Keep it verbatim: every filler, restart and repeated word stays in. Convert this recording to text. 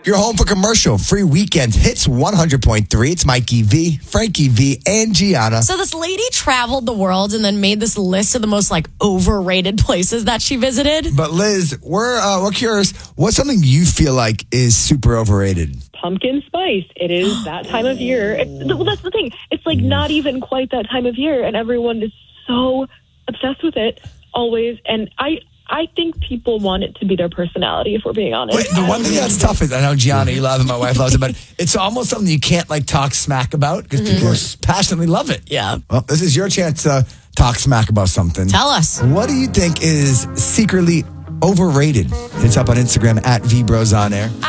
You're home for commercial free weekends. Hits one hundred point three. It's Mikey V, Frankie V, and Gianna. So this lady traveled the world and then made this list of the most like overrated places that she visited. But Liz, we're uh, we're curious. What's something you feel like is super overrated? Pumpkin spice. It is that time of year. It, well, that's the thing. It's like not even quite that time of year, and everyone is so obsessed with it always. And I, I think people want it to be their personality, if we're being honest. Wait, the one thing that's tough is, I know Gianna, you love it, my wife loves it, but it's almost something you can't like talk smack about because mm-hmm. people are passionately love it. Yeah. Well, this is your chance to talk smack about something. Tell us. What do you think is secretly overrated? It's up on Instagram at V Bros On Air.